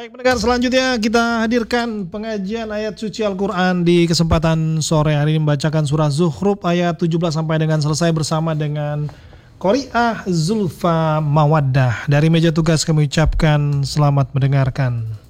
Baik, pendengar, selanjutnya kita hadirkan pengajian ayat suci Al-Quran di kesempatan sore hari ini, membacakan surah Zukhruf ayat 17 sampai dengan selesai bersama dengan Qori'ah Zulfa Mawaddah. Dari meja tugas kami ucapkan selamat mendengarkan.